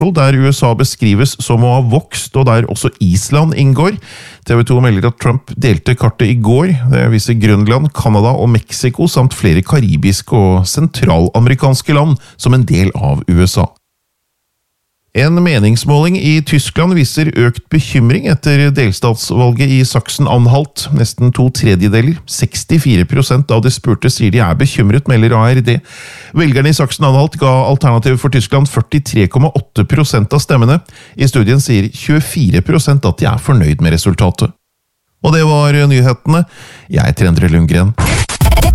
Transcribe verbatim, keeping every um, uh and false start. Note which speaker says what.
Speaker 1: der U S A beskrives som å ha vokst, og der også Island inngår. T V to melder at Trump delte kartet i går. Det viser Grønland, Kanada og Mexico samt flere karibiske og sentralamerikanske land som en del av U S A. En meningsmåling i Tyskland viser økt bekymring etter delstatsvalget i Sachsen-Anhalt. Nesten to tredjedeler, sekstifire prosent av de spurte sier de er bekymret, melder A R D. Velgerne i Sachsen-Anhalt ga alternativet for Tyskland førtitre komma åtte prosent av stemmene. I studien sier tjuefire prosent at de er fornøyd med resultatet. Og det var nyhetene. Jeg heter Endre Lundgren.